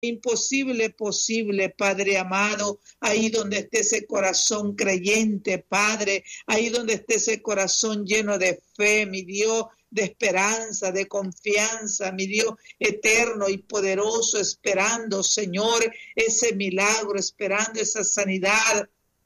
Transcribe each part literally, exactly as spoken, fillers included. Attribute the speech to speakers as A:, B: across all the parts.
A: imposible posible, Padre amado, ahí donde esté ese corazón creyente, Padre, ahí donde esté ese corazón lleno de fe, mi Dios, de esperanza, de confianza, mi Dios eterno y poderoso, esperando, Señor, ese milagro, esperando esa sanidad,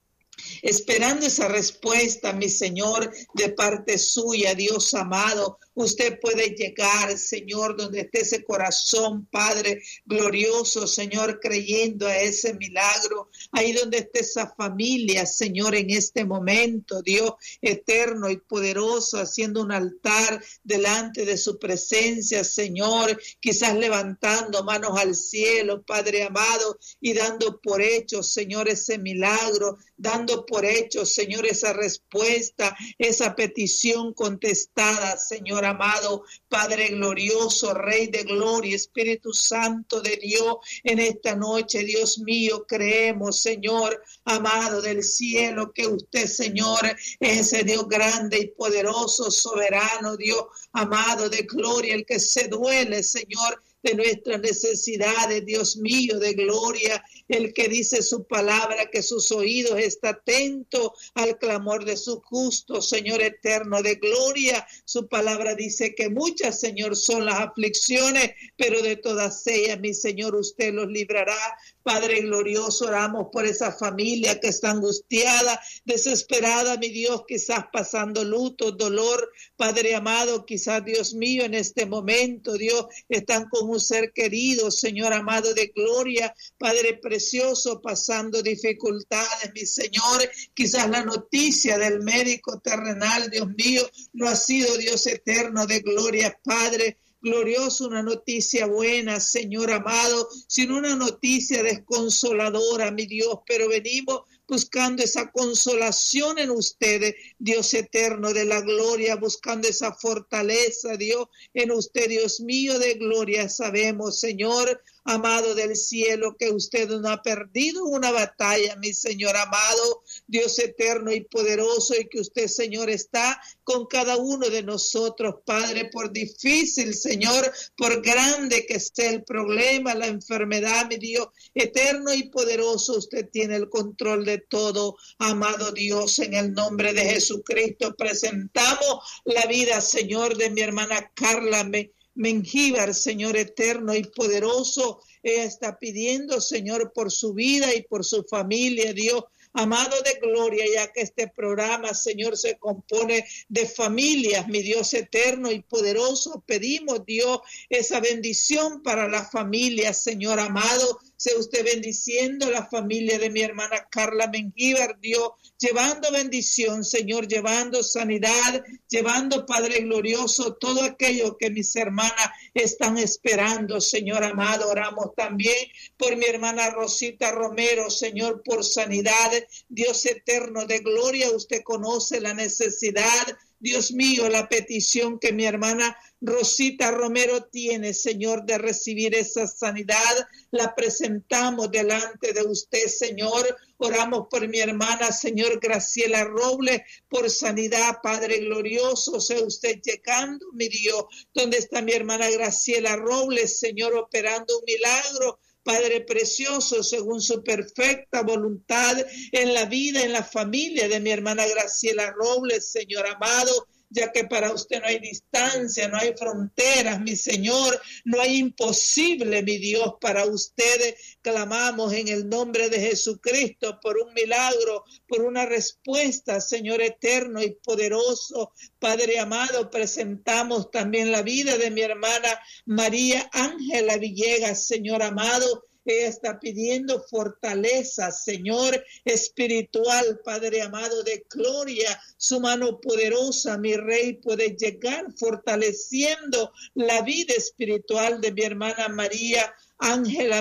A: esperando esa respuesta, mi Señor, de parte suya, Dios amado. Usted puede llegar, Señor, donde esté ese corazón, Padre glorioso, Señor, creyendo a ese milagro. Ahí donde esté esa familia, Señor, en este momento, Dios eterno y poderoso, haciendo un altar delante de su presencia, Señor, quizás levantando manos al cielo, Padre amado, y dando por hecho, Señor, ese milagro, dando por hecho, Señor, esa respuesta, esa petición contestada, Señor amado, Padre glorioso, Rey de gloria, Espíritu Santo de Dios, en esta noche, Dios mío, creemos, Señor, amado del cielo, que usted, Señor, es ese Dios grande y poderoso, soberano, Dios amado de gloria, el que se duele, Señor, de nuestras necesidades, Dios mío, de gloria, el que dice su palabra, que sus oídos están atentos al clamor de su justo, Señor eterno, de gloria. Su palabra dice que muchas, Señor, son las aflicciones, pero de todas ellas, mi Señor, usted los librará. Padre glorioso, oramos por esa familia que está angustiada, desesperada, mi Dios, quizás pasando luto, dolor, Padre amado, quizás, Dios mío, en este momento, Dios, están con un ser querido, Señor amado de gloria, Padre precioso, pasando dificultades, mi Señor, quizás la noticia del médico terrenal, Dios mío, no ha sido, Dios eterno de gloria, Padre glorioso, una noticia buena, Señor amado, sino una noticia desconsoladora, mi Dios, pero venimos buscando esa consolación en ustedes, Dios eterno de la gloria, buscando esa fortaleza, Dios, en usted, Dios mío de gloria. Sabemos, Señor amado del cielo, que usted no ha perdido una batalla, mi Señor amado, Dios eterno y poderoso, y que usted, Señor, está con cada uno de nosotros, Padre, por difícil, Señor, por grande que sea el problema, la enfermedad, mi Dios eterno y poderoso, usted tiene el control de todo, amado Dios, en el nombre de Jesucristo presentamos la vida, Señor, de mi hermana Carla Mengíbar, Señor eterno y poderoso. Ella está pidiendo, Señor, por su vida y por su familia, Dios amado de gloria, ya que este programa, Señor, se compone de familias, mi Dios eterno y poderoso. Pedimos, Dios, esa bendición para la familia, Señor amado. Sea usted bendiciendo la familia de mi hermana Carla Mengíbar, Dios, llevando bendición, Señor, llevando sanidad, llevando, Padre glorioso, todo aquello que mis hermanas están esperando, Señor amado. Oramos también por mi hermana Rosita Romero, Señor, por sanidad, Dios eterno de gloria. Usted conoce la necesidad, Dios mío, la petición que mi hermana Rosita Romero tiene, Señor, de recibir esa sanidad, la presentamos delante de usted, Señor. Oramos por mi hermana, Señor, Graciela Robles, por sanidad, Padre glorioso. Sea usted llegando, mi Dios, ¿dónde está mi hermana Graciela Robles, Señor, operando un milagro? Padre precioso, según su perfecta voluntad en la vida, en la familia de mi hermana Graciela Robles, Señor amado, ya que para usted no hay distancia, no hay fronteras, mi Señor, no hay imposible, mi Dios, para ustedes. Clamamos en el nombre de Jesucristo por un milagro, por una respuesta, Señor eterno y poderoso. Padre amado, presentamos también la vida de mi hermana María Ángela Villegas, Señor amado. Ella está pidiendo fortaleza, Señor, espiritual, Padre amado de gloria. Su mano poderosa, mi Rey, puede llegar fortaleciendo la vida espiritual de mi hermana María Ángela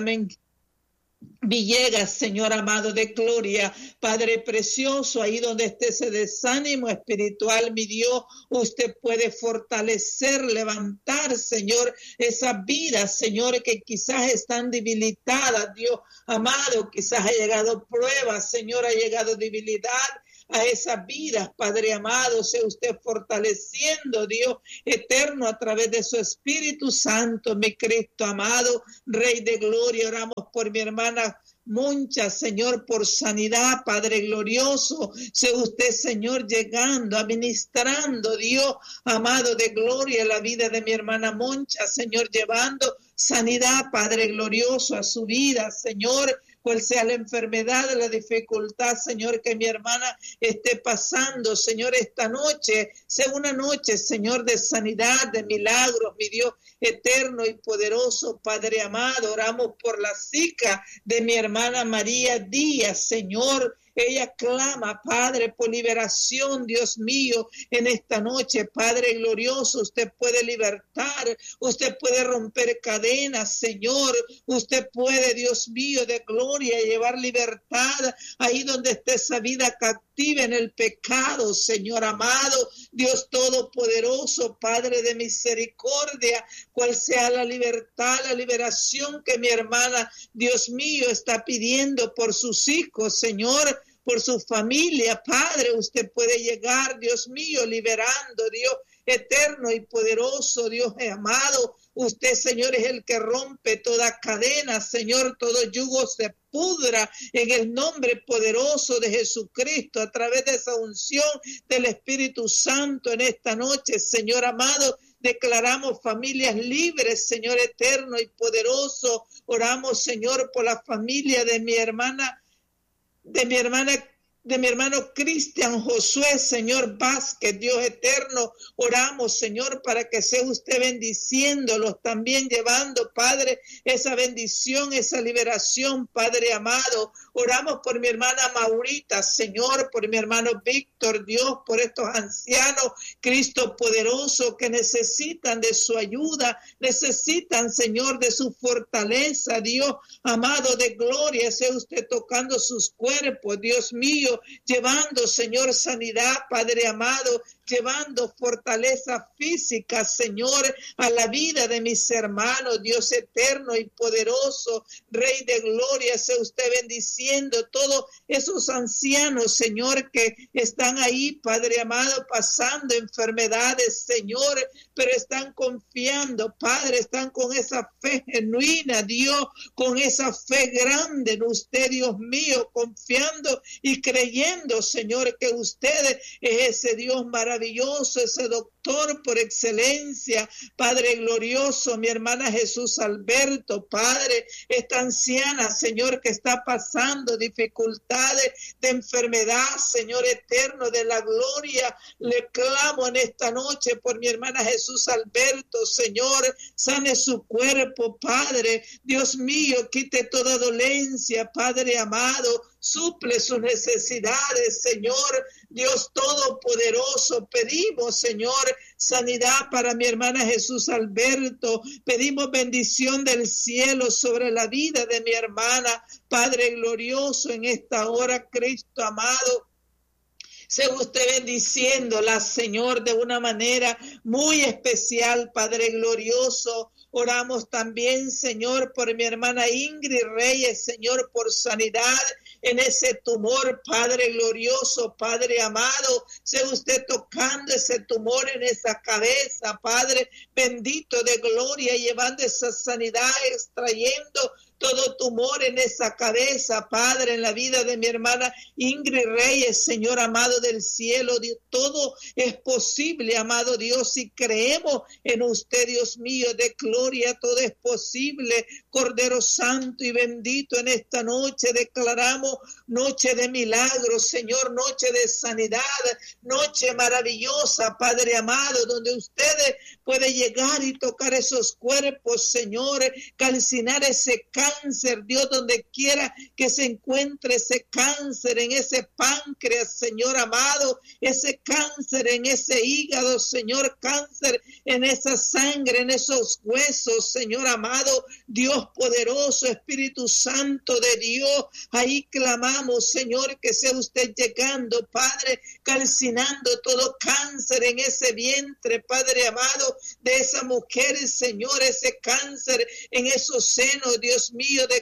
A: Villegas, Señor amado de gloria, Padre precioso, ahí donde esté ese desánimo espiritual, mi Dios, usted puede fortalecer, levantar, Señor, esas vidas, Señor, que quizás están debilitadas, Dios amado, quizás ha llegado pruebas, Señor, ha llegado debilidad, a esas vidas, Padre amado, sea usted fortaleciendo, Dios eterno, a través de su Espíritu Santo, mi Cristo amado, Rey de gloria. Oramos por mi hermana Moncha, Señor, por sanidad, Padre glorioso, sea usted, Señor, llegando, administrando, Dios amado de gloria, la vida de mi hermana Moncha, Señor, llevando sanidad, Padre glorioso, a su vida, Señor, cual sea la enfermedad, la dificultad, Señor, que mi hermana esté pasando, Señor, esta noche, sea una noche, Señor, de sanidad, de milagros, mi Dios eterno y poderoso, Padre amado. Oramos por la zika de mi hermana María Díaz, Señor. Ella clama, Padre, por liberación, Dios mío, en esta noche, Padre glorioso. Usted puede libertar, usted puede romper cadenas, Señor. Usted puede, Dios mío, de gloria, llevar libertad ahí donde esté esa vida captiva en el pecado, Señor amado. Dios todopoderoso, Padre de misericordia, cual sea la libertad, la liberación que mi hermana, Dios mío, está pidiendo por sus hijos, Señor, por su familia, Padre. Usted puede llegar, Dios mío, liberando, Dios eterno y poderoso, Dios amado. Usted, Señor, es el que rompe toda cadena, Señor, todo yugo se pudra en el nombre poderoso de Jesucristo, a través de esa unción del Espíritu Santo en esta noche, Señor amado. Declaramos familias libres, Señor eterno y poderoso. Oramos, Señor, por la familia de mi hermana, de mi hermana de mi hermano Cristian Josué, Señor Vázquez, Dios eterno. Oramos, Señor, para que sea usted bendiciéndolos, también llevando, Padre, esa bendición, esa liberación, Padre amado. Oramos por mi hermana Maurita, Señor, por mi hermano Víctor, Dios, por estos ancianos, Cristo poderoso, que necesitan de su ayuda, necesitan, Señor, de su fortaleza, Dios amado de gloria. Sea usted tocando sus cuerpos, Dios mío, llevando, Señor, sanidad, Padre amado, llevando fortaleza física, Señor, a la vida de mis hermanos, Dios eterno y poderoso, Rey de gloria. Sea usted bendiciendo todos esos ancianos, Señor, que están ahí, Padre amado, pasando enfermedades, Señor, pero están confiando, Padre, están con esa fe genuina, Dios, con esa fe grande en usted, Dios mío, confiando y creyendo, Señor, que usted es ese Dios maravilloso, ese doctor por excelencia, Padre glorioso. Mi hermana Jesús Alberto, Padre, esta anciana, Señor, que está pasando dificultades de enfermedad, Señor eterno de la gloria, le clamo en esta noche por mi hermana Jesús Alberto, Señor, sane su cuerpo, Padre, Dios mío, quite toda dolencia, Padre amado, suple sus necesidades, Señor, Dios todopoderoso. Pedimos, Señor, sanidad para mi hermana Jesús Alberto. Pedimos bendición del cielo sobre la vida de mi hermana, Padre glorioso, en esta hora, Cristo amado. Sea usted bendiciéndola, Señor, de una manera muy especial, Padre glorioso. Oramos también, Señor, por mi hermana Ingrid Reyes, Señor, por sanidad en ese tumor, Padre glorioso, Padre amado. Sea usted tocando ese tumor en esa cabeza, Padre bendito de gloria, llevando esa sanidad, extrayendo todo tumor en esa cabeza, Padre, en la vida de mi hermana Ingrid Reyes, Señor amado del cielo. Dios, todo es posible, amado Dios, si creemos en usted, Dios mío, de gloria, todo es posible. Cordero Santo y bendito, en esta noche declaramos noche de milagros, Señor, noche de sanidad, noche maravillosa, Padre amado, donde usted puede llegar y tocar esos cuerpos, Señor, calcinar ese cáncer, Dios, donde quiera que se encuentre ese cáncer en ese páncreas, Señor amado, ese cáncer en ese hígado, Señor, cáncer en esa sangre, en esos huesos, Señor amado, Dios poderoso, Espíritu Santo de Dios, ahí clamamos, Señor, que sea usted llegando, Padre, calcinando todo cáncer en ese vientre, Padre amado, de esa mujer, Señor, ese cáncer en esos senos, Dios mío, de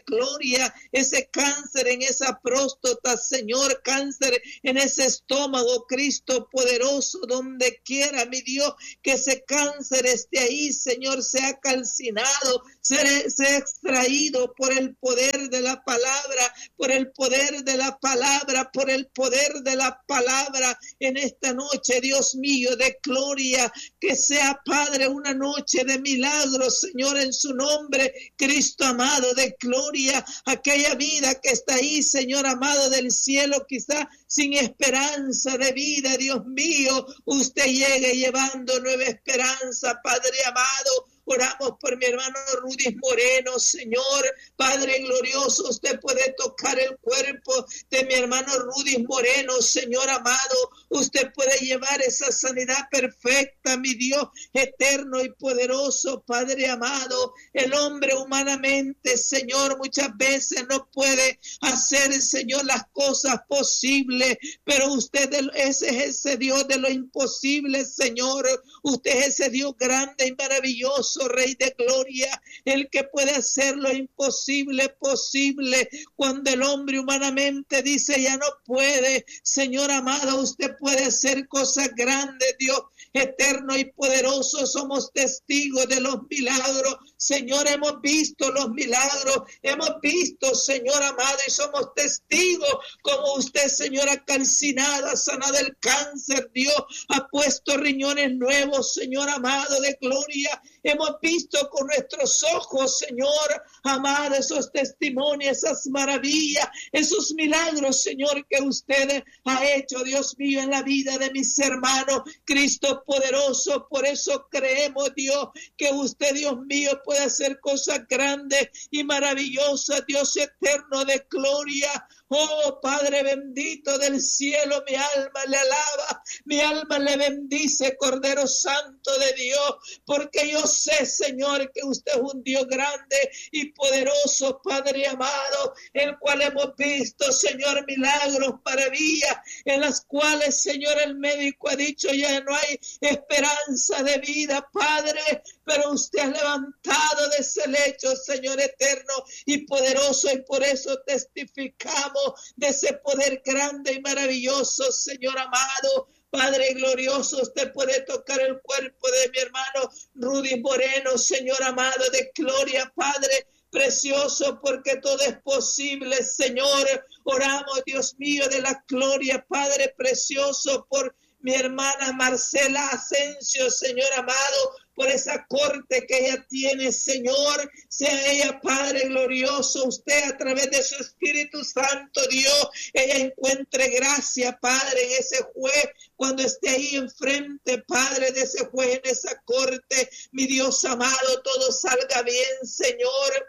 A: de gloria, ese cáncer en esa próstata, Señor, cáncer en ese estómago, Cristo poderoso, donde quiera, mi Dios, que ese cáncer esté ahí, Señor, sea calcinado, sea, sea extraído por el poder de la palabra, por el poder de la palabra, por el poder de la palabra en esta noche, Dios mío, de gloria, que sea, Padre, una noche de milagros, Señor, en su nombre, Cristo amado, de gloria, aquella vida que está ahí, Señor amado del cielo, quizá sin esperanza de vida, Dios mío, usted llegue llevando nueva esperanza, Padre amado. Oramos por mi hermano Rudy Moreno, Señor, Padre glorioso, usted puede tocar el cuerpo de mi hermano Rudy Moreno, Señor amado, usted puede llevar esa sanidad perfecta, mi Dios eterno y poderoso, Padre amado. El hombre humanamente, Señor, muchas veces no puede hacer, Señor, las cosas posibles, pero usted ese es ese Dios de lo imposible, Señor, usted es ese Dios grande y maravilloso, Rey de gloria, el que puede hacer lo imposible posible. Cuando el hombre humanamente dice ya no puede, Señor amado, usted puede hacer cosas grandes, Dios eterno y poderoso. Somos testigos de los milagros, Señor, hemos visto los milagros, hemos visto, Señor amado, y somos testigos como usted, Señor, ha calcinado, ha sanado el cáncer, Dios, ha puesto riñones nuevos, Señor amado, de gloria. Hemos visto con nuestros ojos, Señor amado, esos testimonios, esas maravillas, esos milagros, Señor, que usted ha hecho, Dios mío, en la vida de mis hermanos, Cristo poderoso. Por eso creemos, Dios, que usted, Dios mío, puede hacer cosas grandes y maravillosas, Dios eterno de gloria. Oh, Padre bendito del cielo, mi alma le alaba, mi alma le bendice, Cordero Santo de Dios, porque yo sé, Señor, que usted es un Dios grande y poderoso, Padre amado, el cual hemos visto, Señor, milagros, maravillas, en las cuales, Señor, el médico ha dicho ya no hay esperanza de vida, Padre, pero usted ha levantado de ese lecho, Señor eterno y poderoso, y por eso testificamos de ese poder grande y maravilloso, Señor amado. Padre glorioso, usted puede tocar el cuerpo de mi hermano Rudy Moreno, Señor amado, de gloria, Padre precioso, porque todo es posible, Señor. Oramos, Dios mío, de la gloria, Padre precioso, por mi hermana Marcela Asensio, Señor amado, por esa corte que ella tiene, Señor, sea ella, Padre glorioso, usted a través de su Espíritu Santo, Dios, ella encuentre gracia, Padre, en ese juez, cuando esté ahí enfrente, Padre, de ese juez en esa corte, mi Dios amado, todo salga bien, Señor.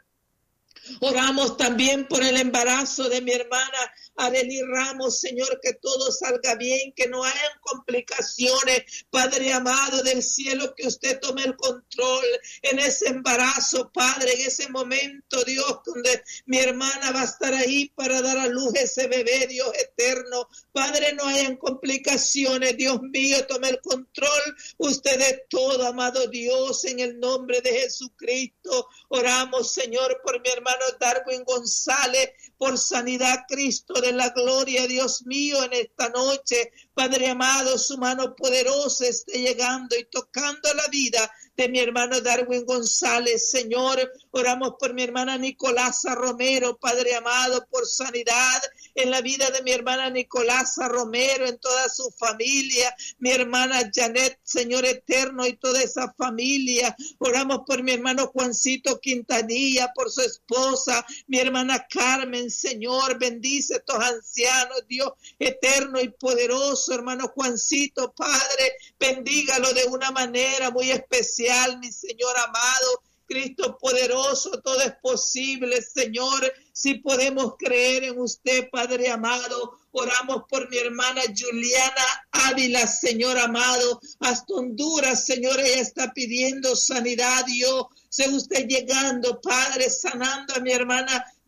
A: Oramos también por el embarazo de mi hermana Arely Ramos, Señor, que todo salga bien, que no hayan complicaciones, Padre amado del cielo, que usted tome el control en ese embarazo, Padre, en ese momento, Dios, donde mi hermana va a estar ahí para dar a luz ese bebé, Dios eterno, Padre, no hayan complicaciones, Dios mío, tome el control, usted es todo, amado Dios, en el nombre de Jesucristo. Oramos, Señor, por mi hermano Darwin González, por sanidad, Cristo de la gloria, Dios mío, en esta noche, Padre amado, su mano poderosa esté llegando y tocando la vida de mi hermano Darwin González, Señor. Oramos por mi hermana Nicolasa Romero, Padre amado, por sanidad en la vida de mi hermana Nicolasa Romero, en toda su familia, mi hermana Janet, Señor eterno, y toda esa familia. Oramos por mi hermano Juancito Quintanilla, por su esposa, mi hermana Carmen, Señor, bendice a estos ancianos, Dios eterno y poderoso, hermano Juancito, Padre, bendígalo de una manera muy especial, mi Señor amado. Cristo poderoso, todo es posible, Señor, si podemos creer en usted, Padre amado. Oramos por mi hermana Juliana Ávila, Señor amado, hasta Honduras, Señor, ella está pidiendo sanidad, Dios, sea usted llegando, Padre, sanando a mi hermana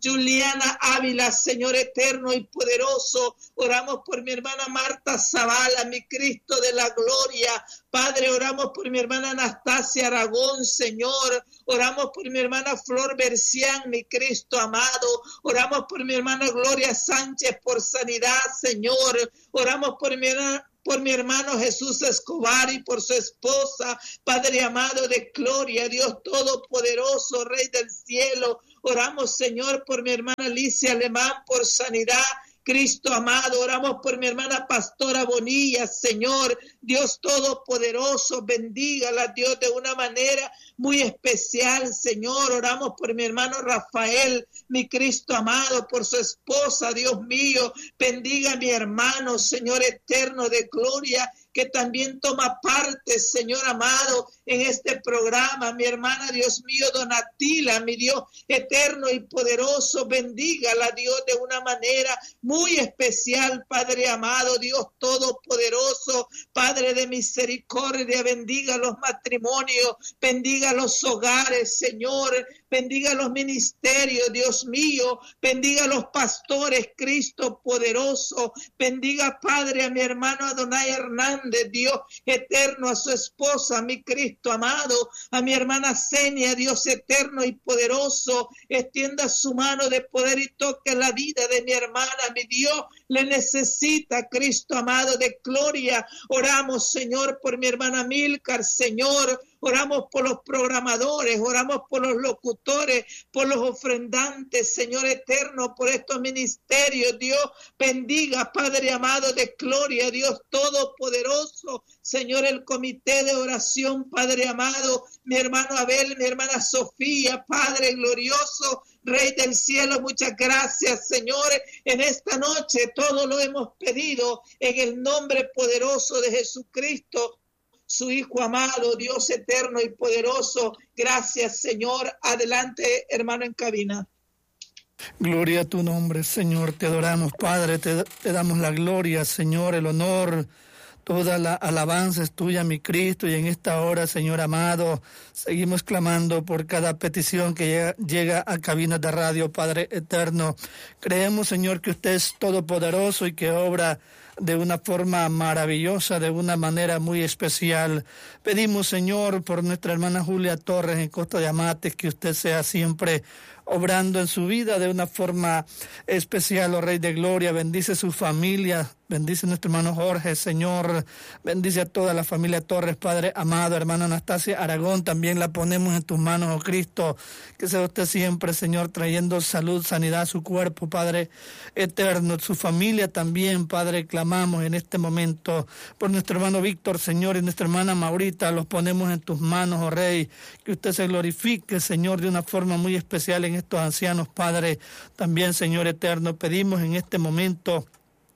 A: Juliana Ávila, Señor eterno y poderoso. Oramos por mi hermana Marta Zavala, mi Cristo de la gloria. Padre, oramos por mi hermana Anastasia Aragón, Señor. Oramos por mi hermana Flor Bercián, mi Cristo amado. Oramos por mi hermana Gloria Sánchez por sanidad, Señor. Oramos por mi hermana por mi hermano Jesús Escobar y por su esposa, Padre amado de gloria, Dios todopoderoso, Rey del cielo. Oramos, Señor, por mi hermana Alicia Alemán, por sanidad, Cristo amado. Oramos por mi hermana Pastora Bonilla, Señor, Dios todopoderoso, bendígala, Dios, de una manera muy especial, Señor. Oramos por mi hermano Rafael, mi Cristo amado, por su esposa, Dios mío. Bendiga a mi hermano, Señor eterno de gloria, que también toma parte, Señor amado, en este programa. Mi hermana, Dios mío, Donatila, mi Dios eterno y poderoso, bendígala, Dios, de una manera muy especial, Padre amado, Dios todopoderoso, Padre de misericordia, bendiga los matrimonios, bendiga los hogares, Señor, bendiga los ministerios, Dios mío, bendiga los pastores, Cristo poderoso, bendiga, Padre, a mi hermano Adonai Hernández, Dios eterno, a su esposa, mi Cristo amado, a mi hermana Senia, Dios eterno y poderoso, extienda su mano de poder y toque la vida de mi hermana, mi Dios, le necesita, Cristo amado de gloria. Oramos, Señor, por mi hermana Milcar, Señor, oramos por los programadores, oramos por los locutores, por los ofrendantes, Señor eterno, por estos ministerios. Dios bendiga, Padre amado de gloria, Dios todopoderoso, Señor, el comité de oración, Padre amado, mi hermano Abel, mi hermana Sofía, Padre glorioso, Rey del cielo, muchas gracias, Señor. En esta noche todo lo hemos pedido en el nombre poderoso de Jesucristo, su Hijo amado, Dios eterno y poderoso. Gracias, Señor. Adelante, hermano en cabina.
B: Gloria a tu nombre, Señor. Te adoramos, Padre. Te, te damos la gloria, Señor, el honor. Toda la alabanza es tuya, mi Cristo, y en esta hora, Señor amado, seguimos clamando por cada petición que llega, llega a cabinas de radio, Padre eterno. Creemos, Señor, que usted es todopoderoso y que obra de una forma maravillosa, de una manera muy especial. Pedimos, Señor, por nuestra hermana Julia Torres en Costa de Amates, que usted sea siempre obrando en su vida de una forma especial, oh Rey de Gloria. Bendice su familia, bendice a nuestro hermano Jorge, Señor, bendice a toda la familia Torres, Padre amado, hermana Anastasia Aragón, también la ponemos en tus manos, oh Cristo, que sea usted siempre, Señor, trayendo salud, sanidad a su cuerpo, Padre eterno, su familia también, Padre, clamamos en este momento por nuestro hermano Víctor, Señor, y nuestra hermana Maurita, los ponemos en tus manos, oh Rey, que usted se glorifique, Señor, de una forma muy especial en estos ancianos, Padre, también, Señor eterno, pedimos en este momento,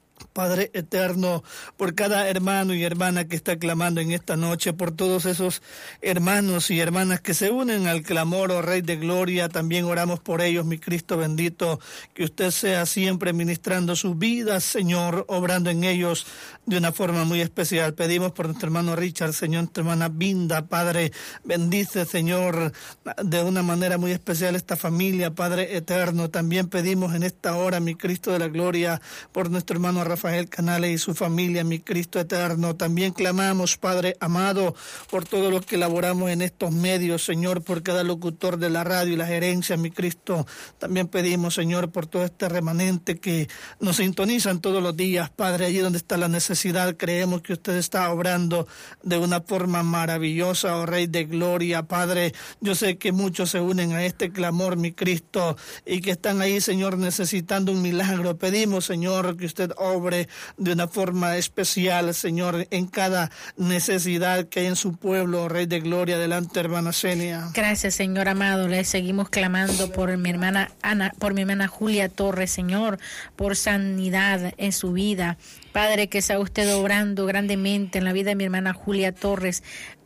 B: Padre eterno, por cada hermano y hermana que está clamando en esta noche, por todos esos hermanos y hermanas que se unen al clamor, oh Rey de Gloria, también oramos por ellos, mi Cristo bendito, que usted sea siempre ministrando sus vidas, Señor, obrando en ellos de una forma muy especial. Pedimos por nuestro hermano Richard, Señor, nuestra hermana Binda, Padre, bendice, Señor, de una manera muy especial esta familia, Padre eterno. También pedimos en esta hora, mi Cristo de la Gloria, por nuestro hermano Rafael Canales y su familia, mi Cristo eterno. También clamamos, Padre amado, por todos los que laboramos en estos medios, Señor, por cada locutor de la radio y la gerencia, mi Cristo. También pedimos, Señor, por todo este remanente que nos sintonizan todos los días, Padre, allí donde está la necesidad, creemos que usted está obrando de una forma maravillosa, oh Rey de Gloria, Padre. Yo sé que muchos se unen a este clamor, mi Cristo, y que están ahí, Señor, necesitando un milagro. Pedimos, Señor, que usted obre de una forma especial, Señor, en cada necesidad que hay en su pueblo, Rey de Gloria. Adelante, hermana Senia.
C: Gracias, Señor amado. Le seguimos clamando por mi hermana Ana, por mi hermana Julia Torres, Señor, por sanidad en su vida. Padre, que sea usted obrando grandemente en la vida de mi hermana Julia Torres.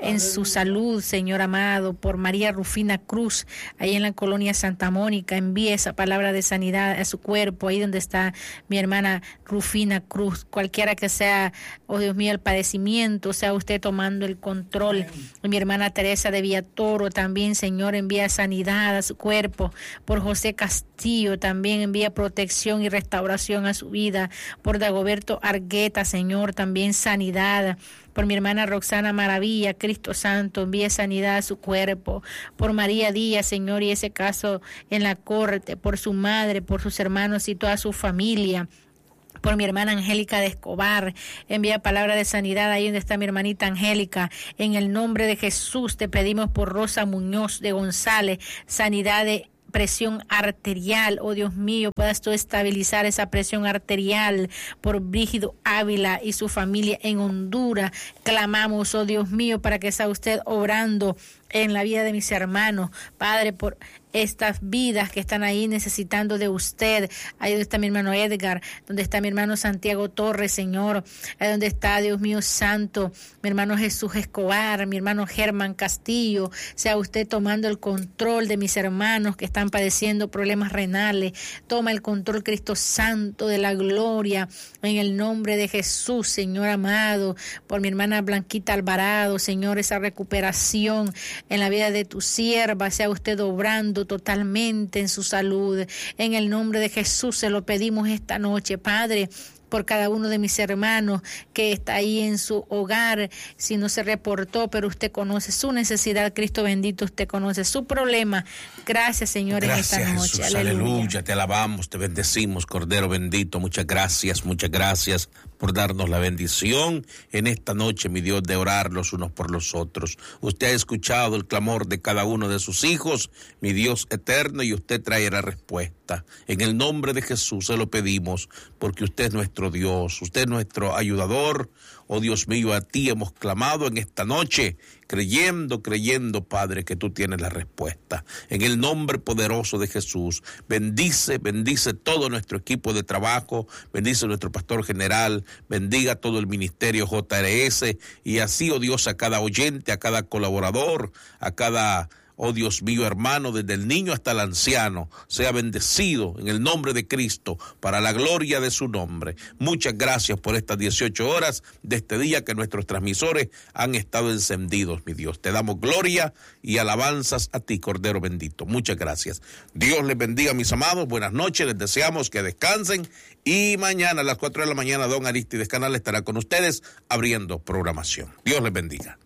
C: en su salud, Señor amado, por María Rufina Cruz, ahí en la colonia Santa Mónica. Envíe esa palabra de sanidad a su cuerpo, ahí donde está mi hermana Rufina Cruz. Cualquiera que sea, oh Dios mío, el padecimiento, sea usted tomando el control. Mi hermana Teresa de Villatoro también, Señor, envía sanidad a su cuerpo. Por José Castillo también envía protección y restauración a su vida. Por Dagoberto Argueta, Señor, también sanidad. Por mi hermana Roxana Maravilla, Cristo Santo, envíe sanidad a su cuerpo. Por María Díaz, Señor, y ese caso en la corte. Por su madre, por sus hermanos y toda su familia. Por mi hermana Angélica de Escobar, envía palabra de sanidad ahí donde está mi hermanita Angélica. En el nombre de Jesús te pedimos por Rosa Muñoz de González, sanidad de presión arterial. Oh Dios mío, puedas tú estabilizar esa presión arterial. Por Brígido Ávila y su familia en Honduras, clamamos, oh Dios mío, para que sea usted obrando en la vida de mis hermanos, Padre, por estas vidas que están ahí necesitando de usted. Ahí donde está mi hermano Edgar, donde está mi hermano Santiago Torres, Señor, ahí donde está, Dios mío santo, mi hermano Jesús Escobar, mi hermano Germán Castillo. Sea usted tomando el control de mis hermanos que están padeciendo problemas renales. Toma el control, Cristo Santo, de la gloria, en el nombre de Jesús, Señor amado. Por mi hermana Blanquita Alvarado, Señor, esa recuperación en la vida de tu sierva, sea usted obrando totalmente en su salud. En el nombre de Jesús se lo pedimos esta noche, Padre, por cada uno de mis hermanos que está ahí en su hogar, si no se reportó, pero usted conoce su necesidad, Cristo bendito, usted conoce su problema. Gracias, Señor,
D: gracias,
C: en esta noche.
D: Jesús, aleluya. aleluya, te alabamos, te bendecimos, Cordero bendito, muchas gracias, muchas gracias por darnos la bendición en esta noche, mi Dios, de orar los unos por los otros. Usted ha escuchado el clamor de cada uno de sus hijos, mi Dios eterno, y usted traerá respuesta. En el nombre de Jesús se lo pedimos, porque usted es nuestro Dios, usted es nuestro ayudador. Oh Dios mío, a ti hemos clamado en esta noche, creyendo, creyendo, Padre, que tú tienes la respuesta. En el nombre poderoso de Jesús, bendice, bendice todo nuestro equipo de trabajo, bendice nuestro pastor general, bendiga todo el ministerio J R S, y así, oh Dios, a cada oyente, a cada colaborador, a cada... oh Dios mío, hermano, desde el niño hasta el anciano, sea bendecido en el nombre de Cristo, para la gloria de su nombre. Muchas gracias por estas dieciocho horas de este día que nuestros transmisores han estado encendidos, mi Dios. Te damos gloria y alabanzas a ti, Cordero bendito. Muchas gracias. Dios les bendiga, mis amados. Buenas noches, les deseamos que descansen, y mañana a las cuatro de la mañana don Aristides Canal estará con ustedes abriendo programación. Dios les bendiga.